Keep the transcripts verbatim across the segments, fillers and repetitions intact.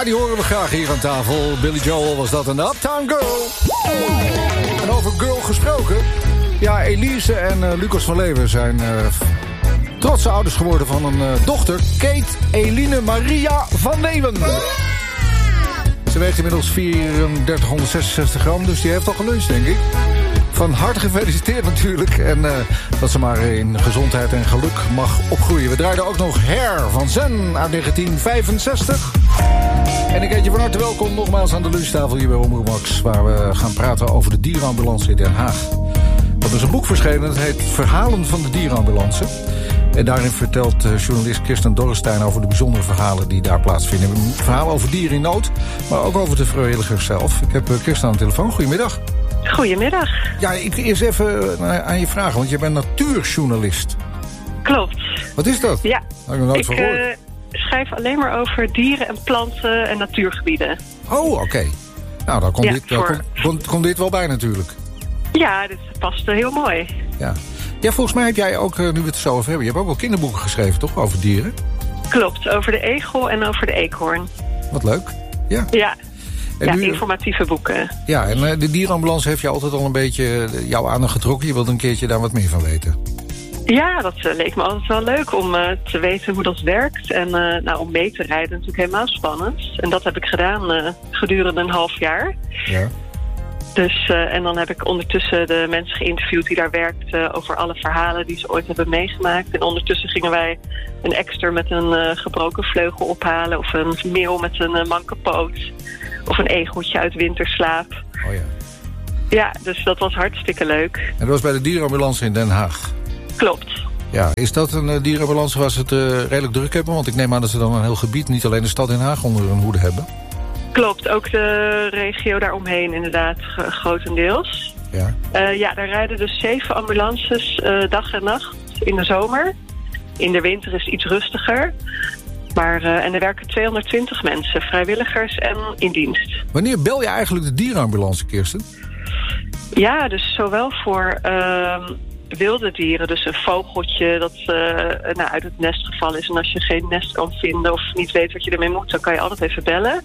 die horen we graag hier aan tafel. Billy Joel was dat, een Uptown Girl. En over girl gesproken. Ja, Elise en uh, Lucas van Leeuwen zijn uh, trotse ouders geworden van een uh, dochter. Kate Eline Maria van Leeuwen. Ze weegt inmiddels vierduizend gram, dus die heeft al geluncht, denk ik. Van harte gefeliciteerd natuurlijk. En uh, dat ze maar in gezondheid en geluk mag opgroeien. We draaiden ook nog Hair van Zen uit negentien vijfenzestig. En ik heet je van harte welkom nogmaals aan de lunchtafel hier bij Omroep Max, waar we gaan praten over de dierenambulance in Den Haag. Dat is een boek verschenen, dat heet Verhalen van de dierenambulance. En daarin vertelt journalist Kirsten Dorrestein over de bijzondere verhalen die daar plaatsvinden. Een verhaal over dieren in nood, maar ook over de vrijwilligers zelf. Ik heb Kirsten aan de telefoon. Goedemiddag. Goedemiddag. Ja, ik eerst even aan je vragen, want je bent natuurjournalist. Klopt. Wat is dat? Ja, Heb ik nog nooit ik van gehoord. uh, schrijf alleen maar over dieren en planten en natuurgebieden. Oh, oké. Okay. Nou, dan komt, ja, dit, dan voor... komt, komt, komt dit wel bij natuurlijk. Ja, dit past heel mooi. Ja. Ja, volgens mij heb jij ook, nu we het zo over hebben, je hebt ook wel kinderboeken geschreven, toch? Over dieren? Klopt, over de egel en over de eekhoorn. Wat leuk. Ja. Ja, en ja nu, informatieve boeken. Ja, en uh, de dierenambulance heeft je altijd al een beetje jouw aandacht getrokken. Je wilde een keertje daar wat meer van weten. Ja, dat uh, leek me altijd wel leuk om uh, te weten hoe dat werkt. En uh, nou, om mee te rijden natuurlijk helemaal spannend. En dat heb ik gedaan uh, gedurende een half jaar. Ja. Dus, uh, en dan heb ik ondertussen de mensen geïnterviewd die daar werkten over alle verhalen die ze ooit hebben meegemaakt. En ondertussen gingen wij een ekster met een uh, gebroken vleugel ophalen, of een meeuw met een uh, manke poot, of een egeltje uit winterslaap. Oh ja. Ja, dus dat was hartstikke leuk. En dat was bij de dierenambulance in Den Haag. Klopt. Ja, is dat een uh, dierenambulance waar ze het uh, redelijk druk hebben? Want ik neem aan dat ze dan een heel gebied, niet alleen de stad Den Haag, onder hun hoede hebben. Klopt, ook de regio daaromheen inderdaad, g- grotendeels. Ja. Uh, ja, daar rijden dus zeven ambulances uh, dag en nacht in de zomer. In de winter is het iets rustiger. Maar, uh, en er werken tweehonderdtwintig mensen, vrijwilligers en in dienst. Wanneer bel je eigenlijk de dierenambulance, Kirsten? Ja, dus zowel voor uh, wilde dieren, dus een vogeltje dat uh, nou, uit het nest gevallen is. En als je geen nest kan vinden of niet weet wat je ermee moet, dan kan je altijd even bellen.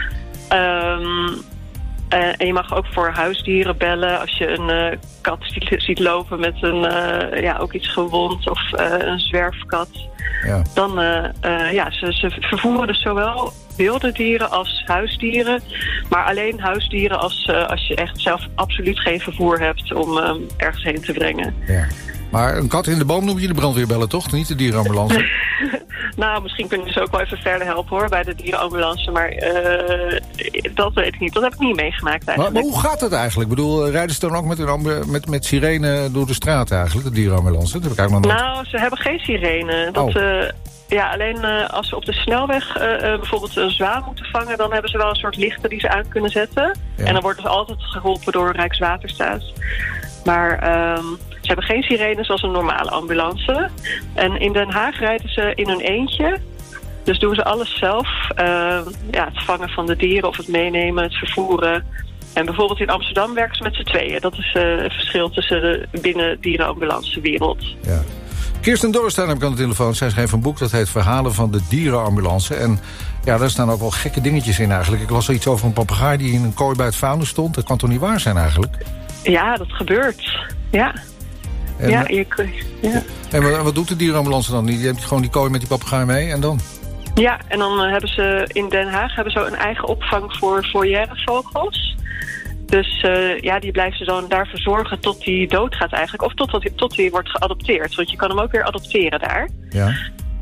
Um, uh, en je mag ook voor huisdieren bellen als je een uh, kat ziet, ziet lopen met een, uh, ja, ook iets gewond of uh, een zwerfkat. Ja. Dan, uh, uh, ja, ze, ze vervoeren dus zowel wilde dieren als huisdieren. Maar alleen huisdieren als, uh, als je echt zelf absoluut geen vervoer hebt om uh, ergens heen te brengen. Ja. Maar een kat in de boom noem je de brandweer bellen, toch? Niet de dierenambulance? Nou, misschien kunnen ze ook wel even verder helpen, hoor, bij de dierenambulance. Maar uh, dat weet ik niet. Dat heb ik niet meegemaakt eigenlijk. Maar, maar hoe gaat dat eigenlijk? Ik bedoel, rijden ze dan ook met, een met, met sirene door de straat eigenlijk, de dierenambulance? Dat heb ik eigenlijk nog nooit. Nou, ze hebben geen sirene. Dat, oh. uh, ja, alleen uh, als ze op de snelweg uh, uh, bijvoorbeeld een zwaan moeten vangen, dan hebben ze wel een soort lichten die ze aan kunnen zetten. Ja. En dan wordt het altijd geholpen door Rijkswaterstaat. Maar um, ze hebben geen sirenes als een normale ambulance. En in Den Haag rijden ze in hun eentje. Dus doen ze alles zelf. Uh, ja, het vangen van de dieren of het meenemen, het vervoeren. En bijvoorbeeld in Amsterdam werken ze met z'n tweeën. Dat is uh, het verschil tussen de binnen dierenambulancewereld. Ja. Kirsten Dorrestein heb ik aan de telefoon. Zij schreef een boek dat heet Verhalen van de dierenambulance. En ja, daar staan ook wel gekke dingetjes in eigenlijk. Ik las iets over een papegaai die in een kooi bij het vuilnis stond. Dat kan toch niet waar zijn eigenlijk? Ja, dat gebeurt. Ja. En, ja, je, ja. En wat, wat doet de dierenambulance dan? Die hebt gewoon die kooi met die papegaai mee en dan? Ja, en dan uh, hebben ze in Den Haag hebben ze een eigen opvang voor volièrevogels. Dus uh, ja, die blijven ze dan daar verzorgen tot die doodgaat eigenlijk. Of tot, tot die wordt geadopteerd. Want je kan hem ook weer adopteren daar. Ja.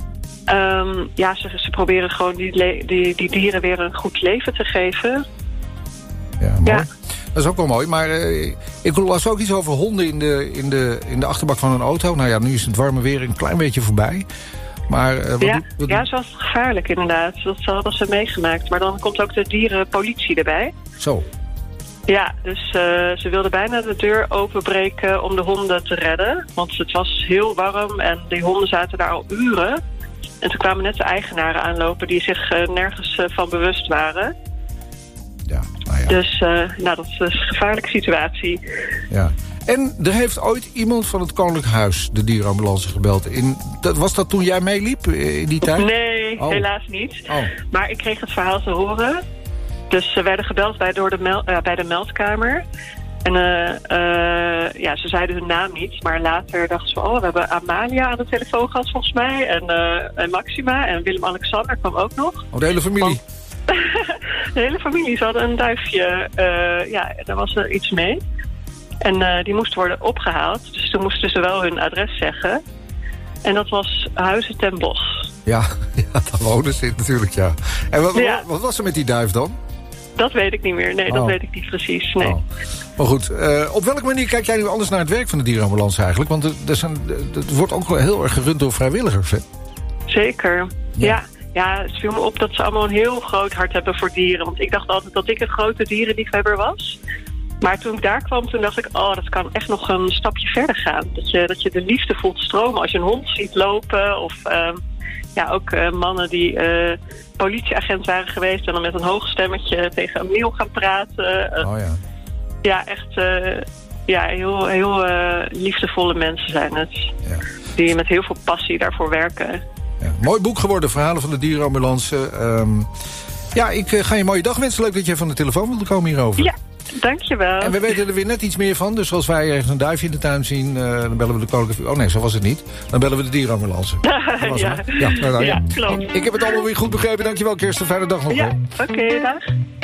Um, ja, ze, ze proberen gewoon die, le- die, die dieren weer een goed leven te geven. Ja, mooi. Ja. Dat is ook wel mooi, maar uh, ik las ook iets over honden in de, in, de, in de achterbak van een auto. Nou ja, nu is het warme weer een klein beetje voorbij. Maar, uh, wat ja, doe, wat ja, dat is wel gevaarlijk inderdaad. Dat hadden ze meegemaakt. Maar dan komt ook de dierenpolitie erbij. Zo. Ja, dus uh, ze wilden bijna de deur openbreken om de honden te redden. Want het was heel warm en die honden zaten daar al uren. En toen kwamen net de eigenaren aanlopen die zich uh, nergens uh, van bewust waren. Ja, nou ja. Dus uh, nou, dat is een gevaarlijke situatie. Ja. En er heeft ooit iemand van het Koninklijk Huis de dierenambulance gebeld. In, dat, was dat toen jij meeliep in die tijd? Nee, Nee, Oh. helaas niet. Oh. Maar ik kreeg het verhaal te horen. Dus ze werden gebeld bij, door de, mel, uh, bij de meldkamer. En uh, uh, ja, ze zeiden hun naam niet. Maar later dachten ze, oh, we hebben Amalia aan de telefoon gehad volgens mij. En, uh, en Maxima en Willem-Alexander kwam ook nog. Oh, de hele familie? Want de hele familie, ze hadden een duifje. Uh, ja, daar was er iets mee. En uh, die moest worden opgehaald. Dus toen moesten ze wel hun adres zeggen. En dat was Huizen ten Bosch. Ja, ja, daar wonen ze natuurlijk, ja. En wat, Ja. wat was er met die duif dan? Dat weet ik niet meer. Nee, dat Oh. weet ik niet precies. Nee. Oh. Maar goed, uh, op welke manier kijk jij nu anders naar het werk van de dierenambulance eigenlijk? Want het, er zijn, het wordt ook wel heel erg gerund door vrijwilligers, hè? Zeker. Ja. Ja. ja, het viel me op dat ze allemaal een heel groot hart hebben voor dieren. Want ik dacht altijd dat ik een grote dierenliefhebber was. Maar toen ik daar kwam, toen dacht ik, oh, dat kan echt nog een stapje verder gaan. Dat je, dat je de liefde voelt stromen als je een hond ziet lopen. Of uh, ja, ook uh, mannen die uh, politieagent waren geweest en dan met een hoog stemmetje tegen een mail gaan praten. Uh, Oh ja. Ja, echt uh, ja, heel, heel uh, liefdevolle mensen zijn het. Ja. Die met heel veel passie daarvoor werken. Ja. Mooi boek geworden, Verhalen van de dierenambulance. Um, ja, ik uh, ga je een mooie dag wensen. Leuk dat je van de telefoon wilde komen hierover. Ja, dankjewel. En we weten er weer net iets meer van. Dus als wij ergens een duifje in de tuin zien, uh, dan bellen we de koninklijke... Oh nee, zo was het niet. Dan bellen we de dierenambulance. Dat was ja. hem, hè? Ja, nou, nou, ja, klopt. Ik heb het allemaal weer goed begrepen. Dankjewel, Kirsten. Fijne dag nog. Ja, Hoor. oké, okay, dag.